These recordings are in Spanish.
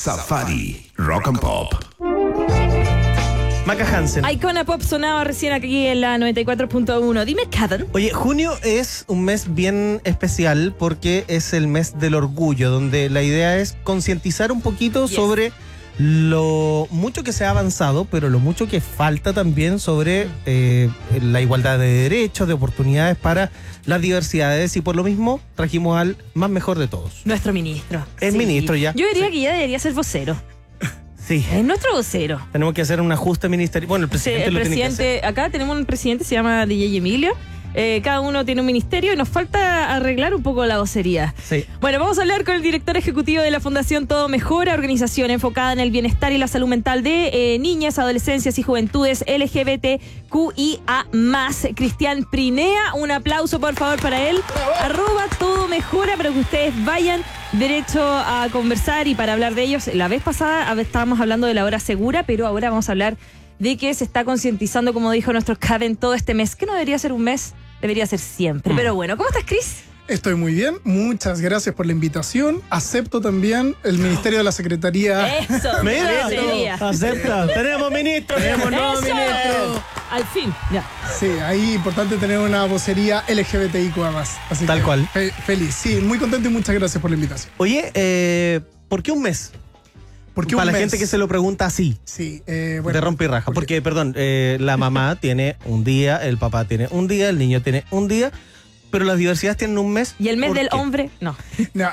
Safari Rock and Pop. Maca Hansen. Icona Pop sonaba recién aquí en la 94.1. Dime, Kevin. Oye, junio es un mes bien especial porque es el mes del orgullo, donde la idea es concientizar un poquito sobre lo mucho que se ha avanzado, pero lo mucho que falta también sobre la igualdad de derechos, de oportunidades para las diversidades, y por lo mismo trajimos al más mejor de todos. Nuestro ministro. Es ministro ya. Yo diría que ya debería ser vocero. Sí. Es nuestro vocero. Tenemos que hacer un ajuste ministerial. Bueno, el presidente Sí, lo tiene que hacer. Acá tenemos un presidente, se llama DJ Emilio. Cada uno tiene un ministerio y nos falta arreglar un poco la vocería. Sí. Bueno, vamos a hablar con el director ejecutivo de la Fundación Todo Mejora, organización enfocada en el bienestar y la salud mental de niñas, adolescencias y juventudes LGBTQIA+. Cristian Prinea, un aplauso por favor para él. @Todo Mejora para que ustedes vayan derecho a conversar y para hablar de ellos. La vez pasada estábamos hablando de la hora segura, pero ahora vamos a hablar de que se está concientizando, como dijo nuestro Kevin, todo este mes, que no debería ser un mes, debería ser siempre. Pero bueno, ¿cómo estás, Chris? Estoy muy bien, muchas gracias por la invitación. Acepto también el Ministerio de la Secretaría. Eso, Mira, sería. acepta. Tenemos ministro, tenemos nuevo Eso. ministro. Al fin, ya. Sí, ahí importante tener una vocería LGBTIQA+. Así Tal que, cual. Feliz, sí, muy contento y muchas gracias por la invitación. Oye, ¿por qué un mes? ¿Por qué Para un la mes? gente que se lo pregunta así. Sí, De rompe y raja. Porque, perdón, la mamá tiene un día, el papá tiene un día, el niño tiene un día, pero las diversidades tienen un mes. ¿Y el mes ¿Por del qué? hombre? No. No,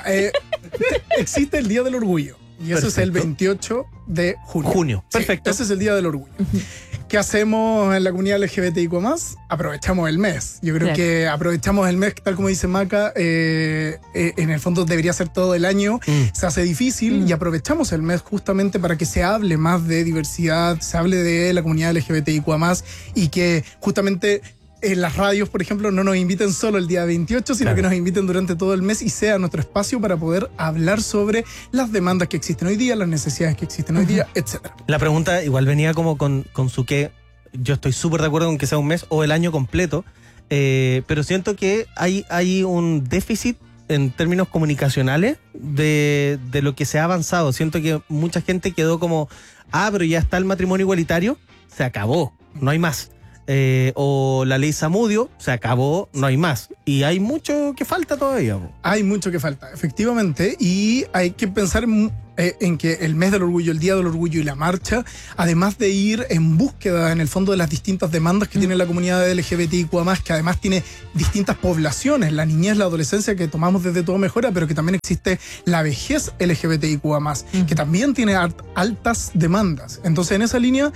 existe el Día del Orgullo. Y eso es el Perfecto. 28 de junio. Sí, Perfecto. ese es el Día del Orgullo. ¿Qué hacemos en la comunidad LGBTIQ+? Aprovechamos el mes. Yo creo Claro. que aprovechamos el mes, tal como dice Maca, en el fondo debería ser todo el año. Se hace difícil y aprovechamos el mes justamente para que se hable más de diversidad, se hable de la comunidad LGBTIQ+, y que justamente en las radios, por ejemplo, no nos inviten solo el día 28, sino Claro. que nos inviten durante todo el mes y sea nuestro espacio para poder hablar sobre las demandas que existen hoy día, las necesidades que existen hoy día, etc. La pregunta igual venía como con su que yo estoy súper de acuerdo con que sea un mes o el año completo, pero siento que hay un déficit en términos comunicacionales de lo que se ha avanzado. Siento que mucha gente quedó como, pero ya está el matrimonio igualitario, se acabó, no hay más. O la ley Zamudio, se acabó, no hay más. Y hay mucho que falta todavía. Hay mucho que falta, efectivamente, y hay que pensar en que el mes del orgullo, el día del orgullo y la marcha, además de ir en búsqueda en el fondo de las distintas demandas que tiene la comunidad LGBTIQ+, que además tiene distintas poblaciones, la niñez, la adolescencia que tomamos desde Todo Mejora, pero que también existe la vejez LGBTIQ+, que también tiene altas demandas. Entonces, en esa línea,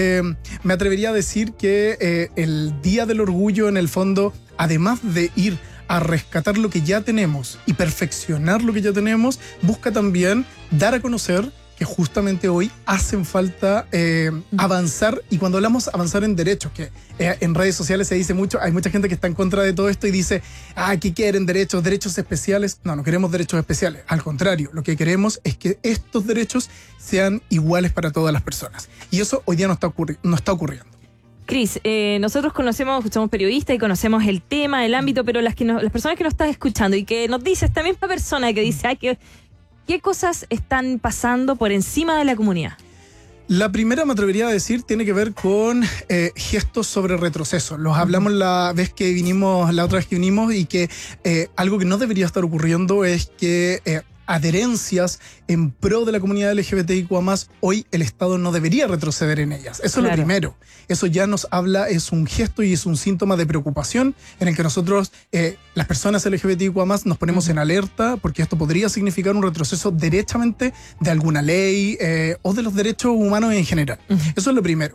me atrevería a decir que el día del orgullo, en el fondo, además de ir a rescatar lo que ya tenemos y perfeccionar lo que ya tenemos, busca también dar a conocer que justamente hoy hacen falta avanzar, y cuando hablamos avanzar en derechos, que en redes sociales se dice mucho, hay mucha gente que está en contra de todo esto y dice, ¿qué quieren? Derechos especiales. No queremos derechos especiales, al contrario, lo que queremos es que estos derechos sean iguales para todas las personas, y eso hoy día no está ocurriendo. Cris, nosotros somos periodistas y conocemos el tema, el ámbito, pero las personas que nos están escuchando y que nos dice esta misma persona que dice, ¿qué cosas están pasando por encima de la comunidad? La primera, me atrevería a decir, tiene que ver con gestos sobre retroceso. Los hablamos la otra vez que vinimos, y que algo que no debería estar ocurriendo es que adherencias en pro de la comunidad LGBTIQ+, hoy el Estado no debería retroceder en ellas. Eso es lo primero. Eso ya nos habla, es un gesto y es un síntoma de preocupación en el que nosotros, las personas LGBTIQ+, nos ponemos en alerta, porque esto podría significar un retroceso derechamente de alguna ley o de los derechos humanos en general. Eso es lo primero.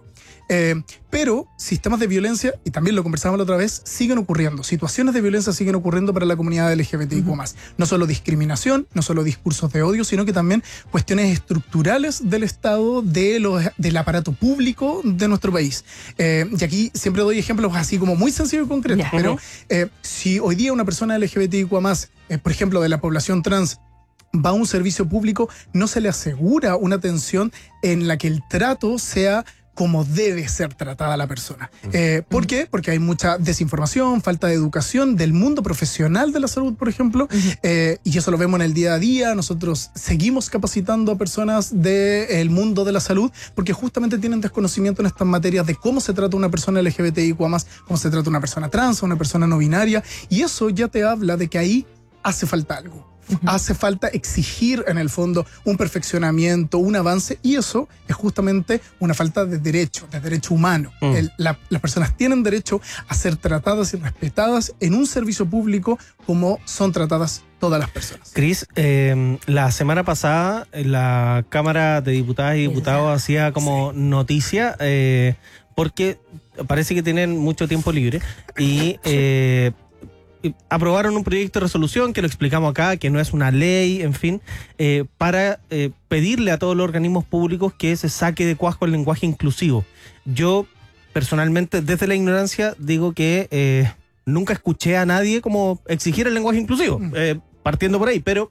Pero sistemas de violencia, y también lo conversábamos la otra vez, siguen ocurriendo. Situaciones de violencia siguen ocurriendo para la comunidad LGBTIQ+. No solo discriminación, no solo discursos de odio, sino que también cuestiones estructurales del Estado, del aparato público de nuestro país. Y aquí siempre doy ejemplos así como muy sencillos y concretos, pero si hoy día una persona LGBTIQ+, por ejemplo, de la población trans, va a un servicio público, no se le asegura una atención en la que el trato sea cómo debe ser tratada la persona. ¿Por qué? Porque hay mucha desinformación, falta de educación del mundo profesional de la salud, por ejemplo, y eso lo vemos en el día a día. Nosotros seguimos capacitando a personas del mundo de la salud porque justamente tienen desconocimiento en estas materias de cómo se trata una persona LGBTIQ+, cómo se trata una persona trans, una persona no binaria, y eso ya te habla de que ahí hace falta algo. Hace falta exigir en el fondo un perfeccionamiento, un avance, y eso es justamente una falta de derecho humano. Las personas tienen derecho a ser tratadas y respetadas en un servicio público como son tratadas todas las personas. Cris, la semana pasada la Cámara de Diputadas y Diputados hacía como noticia porque parece que tienen mucho tiempo libre y aprobaron un proyecto de resolución, que lo explicamos acá, que no es una ley, en fin, para pedirle a todos los organismos públicos que se saque de cuajo el lenguaje inclusivo. Yo, personalmente, desde la ignorancia, digo que nunca escuché a nadie como exigir el lenguaje inclusivo, partiendo por ahí, pero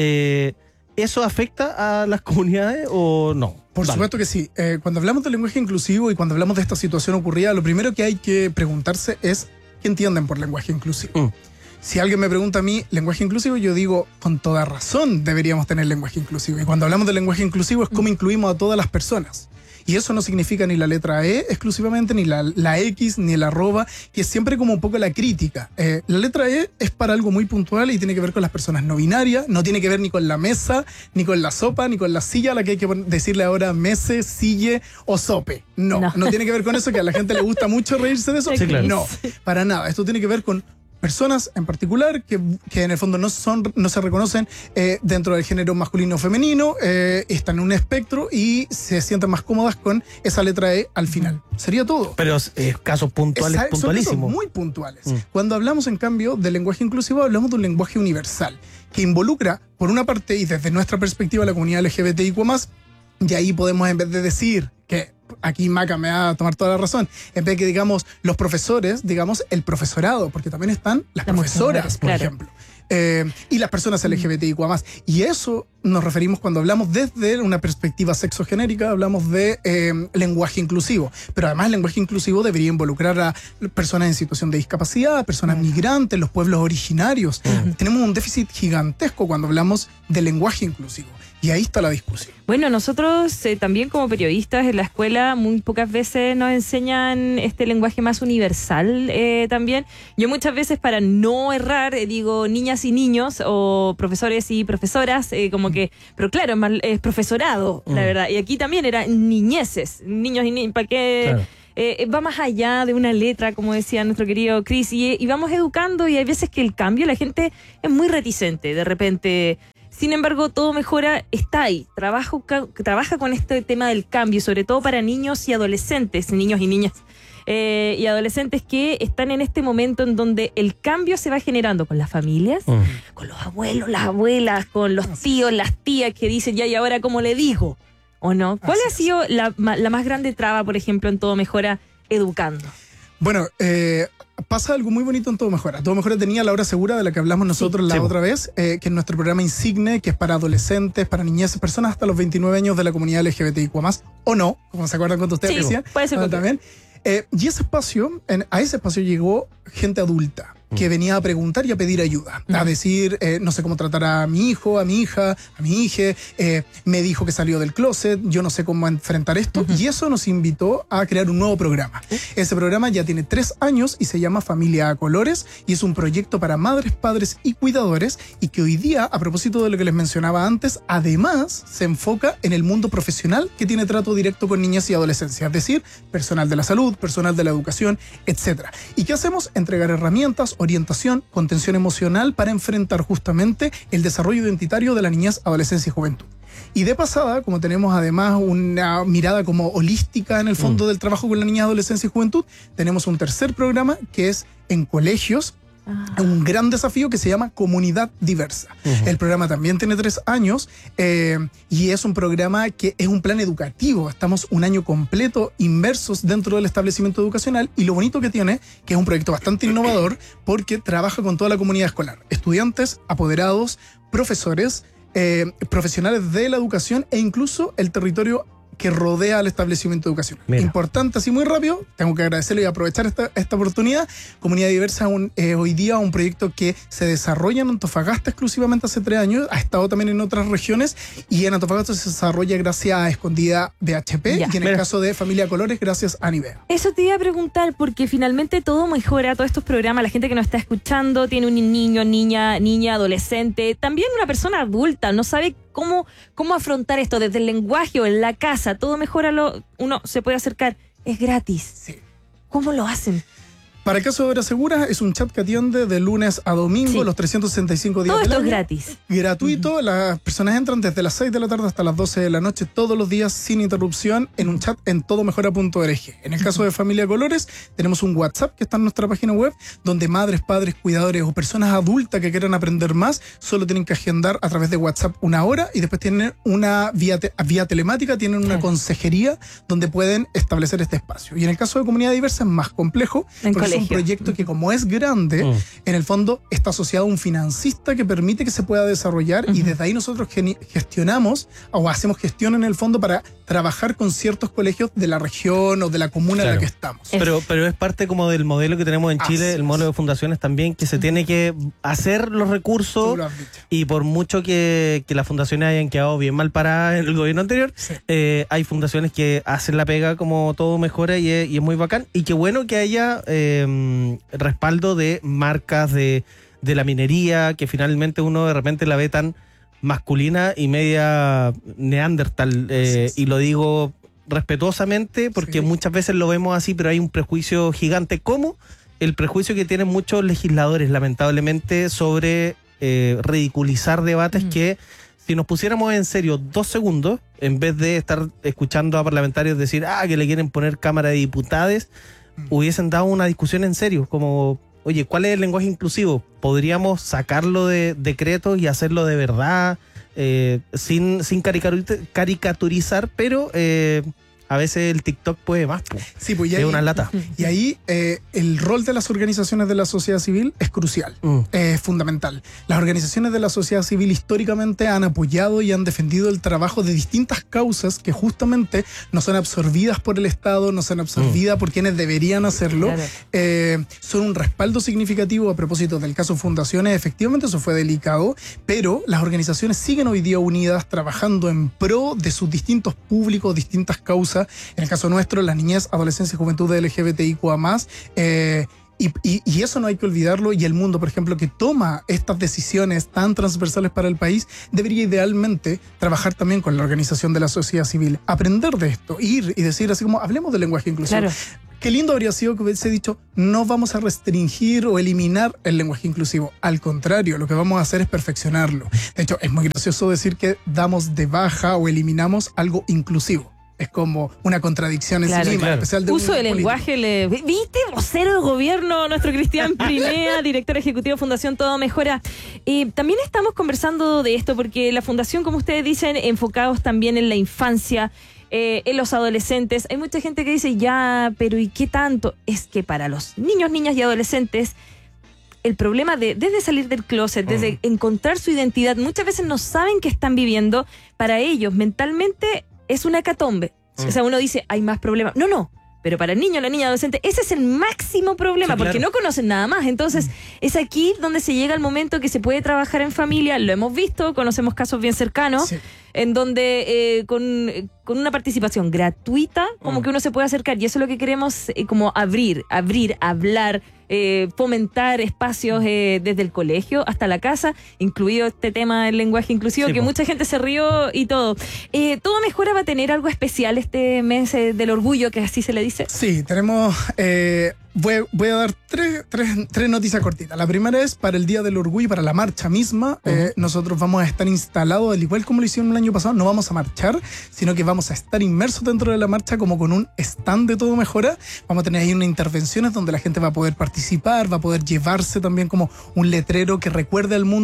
¿eso afecta a las comunidades o no? Por supuesto que sí. Cuando hablamos del lenguaje inclusivo y cuando hablamos de esta situación ocurrida, lo primero que hay que preguntarse es ¿qué entienden por lenguaje inclusivo? Si alguien me pregunta a mí, lenguaje inclusivo, yo digo, con toda razón deberíamos tener lenguaje inclusivo. Y cuando hablamos de lenguaje inclusivo es cómo incluimos a todas las personas. Y eso no significa ni la letra E exclusivamente, ni la X, ni el arroba, que es siempre como un poco la crítica. La letra E es para algo muy puntual y tiene que ver con las personas no binarias, no tiene que ver ni con la mesa, ni con la sopa, ni con la silla, a la que hay que decirle ahora mese, sille o sope. No tiene que ver con eso, que a la gente le gusta mucho reírse de eso. Sí, claro. No, para nada. Esto tiene que ver con personas en particular que en el fondo no se reconocen dentro del género masculino o femenino, están en un espectro y se sienten más cómodas con esa letra E al final. Sería todo. Pero casos puntuales, puntualísimos. Son casos muy puntuales. Cuando hablamos, en cambio, del lenguaje inclusivo, hablamos de un lenguaje universal que involucra, por una parte, y desde nuestra perspectiva, la comunidad LGBTIQ+, y ahí podemos, en vez de decir que aquí Maca me va a tomar toda la razón, en vez de que digamos los profesores, digamos el profesorado, porque también están las profesoras, por ejemplo, y las personas LGBTIQ+. Y eso nos referimos cuando hablamos desde una perspectiva sexogenérica, hablamos de lenguaje inclusivo. Pero además el lenguaje inclusivo debería involucrar a personas en situación de discapacidad, personas migrantes, los pueblos originarios. Tenemos un déficit gigantesco cuando hablamos de lenguaje inclusivo. Y ahí está la discusión. Bueno, nosotros también como periodistas en la escuela muy pocas veces nos enseñan este lenguaje más universal también. Yo muchas veces, para no errar, digo niñas y niños o profesores y profesoras, como que, pero claro, es profesorado, la verdad. Y aquí también eran niñeces, niños y niñas, ¿para qué? Claro. Va más allá de una letra, como decía nuestro querido Cris, y vamos educando, y hay veces que el cambio, la gente es muy reticente, de repente. Sin embargo, Todo Mejora está ahí, trabaja con este tema del cambio, sobre todo para niños y adolescentes, niños y niñas, y adolescentes que están en este momento en donde el cambio se va generando con las familias, con los abuelos, las abuelas, con los tíos, las tías que dicen, ya, ¿y ahora cómo le digo? ¿O no? ¿Cuál ha sido la más grande traba, por ejemplo, en Todo Mejora educando? Bueno, pasa algo muy bonito en Todo Mejora. Todo Mejora tenía la hora segura de la que hablamos nosotros la otra vez, que es nuestro programa insigne, que es para adolescentes, para niñez, personas hasta los 29 años de la comunidad LGBTIQ+, o no, como se acuerdan cuando ustedes decían. Puede ser también. Y ese espacio, a ese espacio llegó gente adulta que venía a preguntar y a pedir ayuda, a decir, no sé cómo tratar a mi hijo, a mi hija, a mi hija, me dijo que salió del closet, yo no sé cómo enfrentar esto, y eso nos invitó a crear un nuevo programa. Ese programa ya tiene 3 años y se llama Familia a Colores, y es un proyecto para madres, padres y cuidadores, y que hoy día, a propósito de lo que les mencionaba antes, además se enfoca en el mundo profesional que tiene trato directo con niñas y adolescencia, es decir, personal de la salud, personal de la educación, etc. ¿Y qué hacemos? Entregar herramientas, orientación, contención emocional para enfrentar justamente el desarrollo identitario de la niñez, adolescencia y juventud. Y de pasada, como tenemos además una mirada como holística en el fondo del trabajo con la niñez, adolescencia y juventud, tenemos un tercer programa que es en colegios, un gran desafío que se llama Comunidad Diversa. El programa también tiene 3 años y es un programa que es un plan educativo. Estamos un año completo inmersos dentro del establecimiento educacional, y lo bonito que tiene, que es un proyecto bastante innovador porque trabaja con toda la comunidad escolar, estudiantes, apoderados, profesores, profesionales de la educación e incluso el territorio que rodea al establecimiento educacional. Mira. Importante, así muy rápido, tengo que agradecerle y aprovechar esta oportunidad. Comunidad Diversa hoy día un proyecto que se desarrolla en Antofagasta exclusivamente hace 3 años, ha estado también en otras regiones y en Antofagasta se desarrolla gracias a Escondida BHP Ya. y en el Mira. caso de Familia Colores gracias a Nivea. Eso te iba a preguntar, porque finalmente todo mejora, todos estos programas, la gente que nos está escuchando tiene un niño, niña, adolescente, también una persona adulta, no sabe cómo afrontar esto desde el lenguaje o en la casa, todo mejora, uno se puede acercar, es gratis. Sí. ¿Cómo lo hacen? Para el caso de Obras Seguras es un chat que atiende de lunes a domingo, Sí. los 365 días Todo del esto es año. gratis. Gratuito, las personas entran desde las 6 de la tarde hasta las 12 de la noche todos los días sin interrupción en un chat en todomejora.org. En el caso de Familia Colores tenemos un WhatsApp que está en nuestra página web donde madres, padres, cuidadores o personas adultas que quieran aprender más solo tienen que agendar a través de WhatsApp 1 hora y después tienen una vía telemática, tienen una Claro. consejería donde pueden establecer este espacio. Y en el caso de Comunidad Diversa es más complejo En porque es un colegio. proyecto que como es grande, en el fondo está asociado a un financista que permite que se pueda desarrollar y desde ahí nosotros gestionamos o hacemos gestión en el fondo para trabajar con ciertos colegios de la región o de la comuna en la Claro. que estamos. Pero es parte como del modelo que tenemos en Chile, Así el modelo de fundaciones también, que se tiene que hacer los recursos. Tú lo has dicho. Y por mucho que las fundaciones hayan quedado bien mal paradas en el gobierno anterior, Sí. hay fundaciones que hacen la pega como todo mejora y es muy bacán. Y qué bueno que haya respaldo de marcas de la minería, que finalmente uno de repente la ve tan masculina y media neandertal. Y lo digo respetuosamente porque Sí. muchas veces lo vemos así, pero hay un prejuicio gigante, como el prejuicio que tienen muchos legisladores, lamentablemente, sobre ridiculizar debates que, si nos pusiéramos en serio 2 segundos, en vez de estar escuchando a parlamentarios decir que le quieren poner Cámara de Diputados, hubiesen dado una discusión en serio, como, oye, ¿cuál es el lenguaje inclusivo? ¿Podríamos sacarlo de decretos y hacerlo de verdad, sin caricaturizar, pero a veces el TikTok puede más, po. Sí, pues Es ahí, una lata. y ahí el rol de las organizaciones de la sociedad civil es crucial, es fundamental. Las organizaciones de la sociedad civil históricamente han apoyado y han defendido el trabajo de distintas causas que justamente no son absorbidas por el Estado, no son absorbidas por quienes deberían hacerlo. Claro. Son un respaldo significativo a propósito del caso Fundaciones. Efectivamente eso fue delicado, pero las organizaciones siguen hoy día unidas trabajando en pro de sus distintos públicos, distintas causas. En el caso nuestro, la niñez, adolescencia y juventud de LGBTIQA+, y eso no hay que olvidarlo, y el mundo, por ejemplo, que toma estas decisiones tan transversales para el país, debería idealmente trabajar también con la organización de la sociedad civil, aprender de esto, ir y decir así como, hablemos del lenguaje inclusivo. Claro. Qué lindo habría sido que hubiese dicho, no vamos a restringir o eliminar el lenguaje inclusivo. Al contrario, lo que vamos a hacer es perfeccionarlo. De hecho, es muy gracioso decir que damos de baja o eliminamos algo inclusivo. Es como una contradicción en Claro, sí misma, claro. en especial de Uso un de político. lenguaje, ¿viste? Vocero del gobierno, nuestro Cristian Prinea, director ejecutivo de Fundación Todo Mejora. También estamos conversando de esto porque la Fundación, como ustedes dicen, enfocados también en la infancia, en los adolescentes. Hay mucha gente que dice, ya, pero ¿y qué tanto? Es que para los niños, niñas y adolescentes, el problema desde salir del closet, desde encontrar su identidad, muchas veces no saben qué están viviendo. Para ellos, mentalmente, es una hecatombe. O sea, uno dice, hay más problemas. No. Pero para el niño, la niña, adolescente, ese es el máximo problema, Sí, claro. porque no conocen nada más. Entonces, es aquí donde se llega el momento que se puede trabajar en familia. Lo hemos visto, conocemos casos bien cercanos, Sí. en donde con una participación gratuita, como que uno se puede acercar. Y eso es lo que queremos, como abrir, hablar, fomentar espacios desde el colegio hasta la casa, incluido este tema del lenguaje inclusivo, Sí, que po. mucha gente se rió y todo. Todo Mejora va a tener algo especial este mes del orgullo, que así se le dice. Sí, tenemos... voy a dar tres noticias cortitas. La primera es para el Día del Orgullo y para la marcha misma. Nosotros vamos a estar instalados, al igual como lo hicieron el año pasado, no vamos a marchar, sino que vamos a estar inmersos dentro de la marcha como con un stand de Todo Mejora. Vamos a tener ahí unas intervenciones donde la gente va a poder participar, va a poder llevarse también como un letrero que recuerde al mundo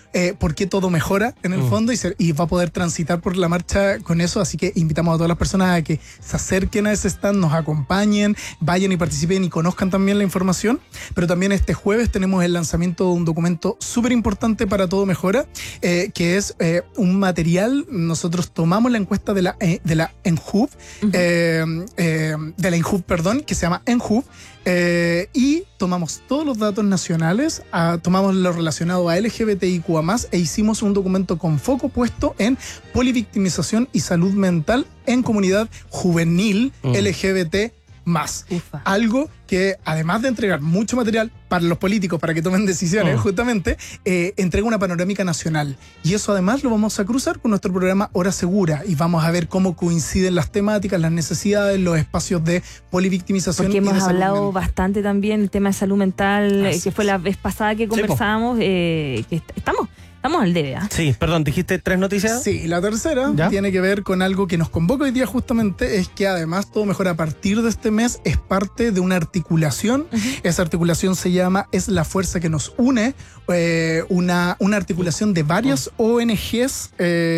por qué todo mejora en el fondo y va a poder transitar por la marcha con eso. Así que invitamos a todas las personas a que se acerquen a ese stand, nos acompañen, vayan y participen y conozcan también la información. Pero también este jueves tenemos el lanzamiento de un documento súper importante para Todo Mejora, que es un material. Nosotros tomamos la encuesta de la ENJUV, que se llama ENJUV, y tomamos todos los datos nacionales, tomamos lo relacionado a LGBTIQA+, e hicimos un documento con foco puesto en polivictimización y salud mental en comunidad juvenil LGBT+. Ufa. Algo que, además de entregar mucho material para los políticos para que tomen decisiones, justamente, entrega una panorámica nacional. Y eso además lo vamos a cruzar con nuestro programa Hora Segura y vamos a ver cómo coinciden las temáticas, las necesidades, los espacios de polivictimización. Porque y de hemos salud hablado mental. bastante también del tema de salud mental, Así que fue es. la vez pasada que conversábamos, que estamos al debe, ¿ah? Sí, perdón, dijiste 3 noticias. Sí, la tercera ¿Ya? tiene que ver con algo que nos convoca hoy día justamente, es que además Todo Mejora a partir de este mes es parte de una articulación. Esa articulación se llama Es la Fuerza que nos une, una articulación de varias ONGs.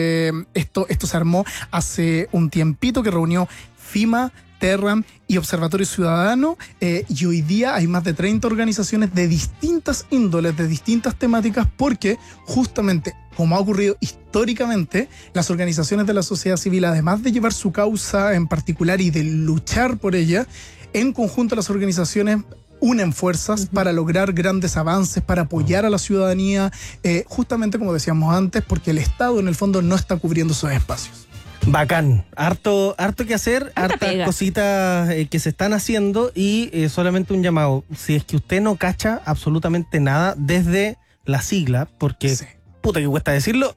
Esto se armó hace un tiempito, que reunió FIMA, Terram y Observatorio Ciudadano, y hoy día hay más de 30 organizaciones de distintas índoles, de distintas temáticas, porque justamente, como ha ocurrido históricamente, las organizaciones de la sociedad civil, además de llevar su causa en particular y de luchar por ella, en conjunto las organizaciones unen fuerzas para lograr grandes avances, para apoyar a la ciudadanía, justamente como decíamos antes, porque el Estado en el fondo no está cubriendo esos espacios. Bacán, harto que hacer, hartas pega. cositas que se están haciendo y solamente un llamado, si es que usted no cacha absolutamente nada desde la sigla, porque Sí. puta que cuesta decirlo,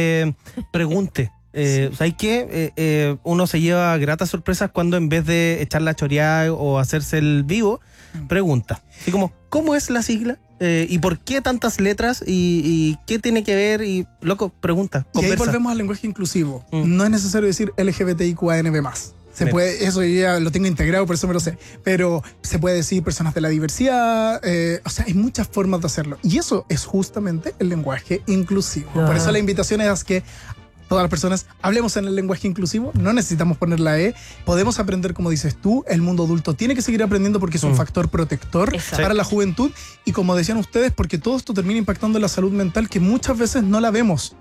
pregunte. ¿Sabes qué? Uno se lleva gratas sorpresas cuando en vez de echar la choreada o hacerse el vivo, pregunta. Así como, ¿cómo es la sigla? ¿Y por qué tantas letras? ¿Y qué tiene que ver? Y, loco, pregunta, Y ahí conversa. volvemos al lenguaje inclusivo. No es necesario decir LGBTIQANB+. Se Bien. puede, eso yo ya lo tengo integrado, por eso me lo sé. Pero se puede decir personas de la diversidad, o sea, hay muchas formas de hacerlo. Y eso es justamente el lenguaje inclusivo. Ah. Por eso la invitación es a que todas las personas hablemos en el lenguaje inclusivo, no necesitamos poner la E, podemos aprender como dices tú, el mundo adulto tiene que seguir aprendiendo porque es un factor protector Exacto. para la juventud y como decían ustedes, porque todo esto termina impactando en la salud mental que muchas veces no la vemos.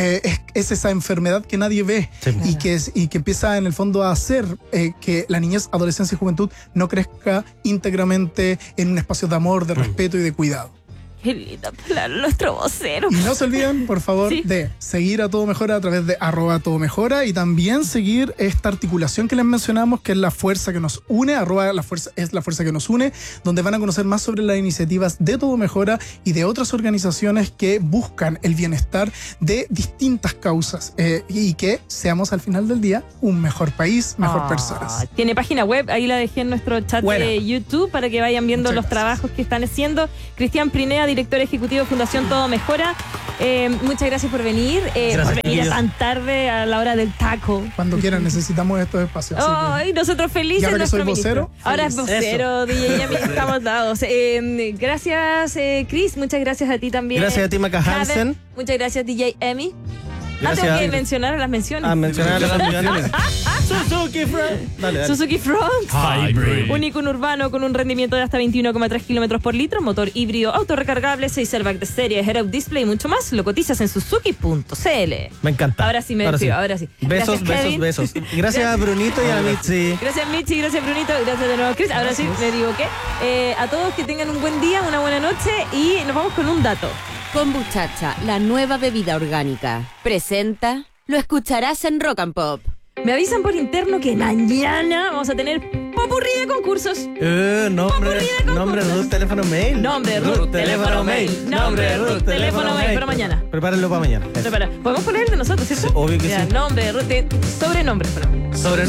Es esa enfermedad que nadie ve Sí. y que empieza en el fondo a hacer que la niñez, adolescencia y juventud no crezca íntegramente en un espacio de amor, de respeto y de cuidado. Qué linda palabra, nuestro vocero. Y no se olviden, por favor, Sí. de seguir a Todo Mejora a través de @TodoMejora y también seguir esta articulación que les mencionamos, que es la fuerza que nos une, es la fuerza que nos une, donde van a conocer más sobre las iniciativas de Todo Mejora y de otras organizaciones que buscan el bienestar de distintas causas y que seamos al final del día un mejor país, mejor personas. Tiene página web, ahí la dejé en nuestro chat Buena. de YouTube para que vayan viendo Muchas los gracias. trabajos que están haciendo. Cristian Prinea, director ejecutivo de Fundación Todo Mejora. Muchas gracias por venir, Gracias, por venir chiquillos. tan tarde a la hora del taco. Cuando quieran necesitamos estos espacios. así que- Ay, nosotros felices. Y ahora que nuestro soy vocero, ministro. Ahora es feliz. vocero, DJ Yami, estamos dados. Gracias, Chris. Muchas gracias a ti también. Gracias a ti, Maca Javen. Hansen. Muchas gracias, DJ Emi. Gracias. Tengo que mencionar a las menciones. A mencionar las menciones. Suzuki Friend. Dale. Suzuki Fronx. Hybrid. Un icono urbano con un rendimiento de hasta 21,3 kilómetros por litro, motor híbrido autorrecargable, 6 airbags de serie, head-up display y mucho más. Lo cotizas en suzuki.cl. Me encanta. Ahora sí me despido, ahora sí. Besos, Gracias, Kevin. besos. Gracias a Brunito y a Mitzi. Gracias Michi, gracias Brunito, gracias de nuevo Chris. Ahora sí, me equivoqué. A todos que tengan un buen día, una buena noche y nos vamos con un dato. Kombuchacha, la nueva bebida orgánica. Presenta, lo escucharás en Rock and Pop. Me avisan por interno que mañana vamos a tener popurrí de concursos. Nombre, root, teléfono, mail. Nombre, root, teléfono, mail. Nombre, root, teléfono, mail. Pero mañana. Prepárenlo para mañana. Espera, podemos poner el de nosotros, ¿cierto? Sí, obvio que Ya, sí. Nombre, root, sobrenombre. Sobre